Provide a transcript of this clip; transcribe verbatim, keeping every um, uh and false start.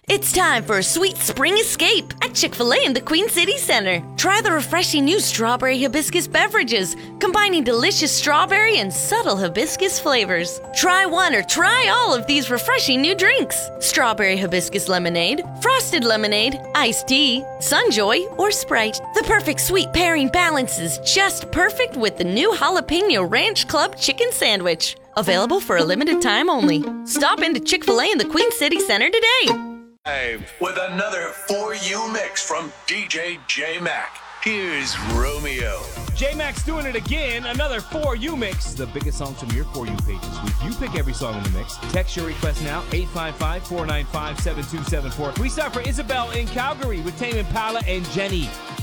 It's time for a sweet spring escape at Chick-fil-A in the Queen City Center. Try the refreshing new strawberry hibiscus beverages, combining delicious strawberry and subtle hibiscus flavors. Try one or try all of these refreshing new drinks. Strawberry hibiscus lemonade, frosted lemonade, iced tea, Sunjoy, or Sprite. The perfect sweet pairing balance is just perfect with the new Jalapeno Ranch Club chicken sandwich. Available for a limited time only. Stop into Chick-fil-A in the Queen City Center today. With another For You mix from D J J-Mac. Here's Romeo. J-Mac's doing it again. Another For You mix. The biggest songs from your For You page this week. You pick every song in the mix. Text your request now, eight five five, four nine five, seven two seven four. We start for Isabel in Calgary with Tame Impala and Jenny.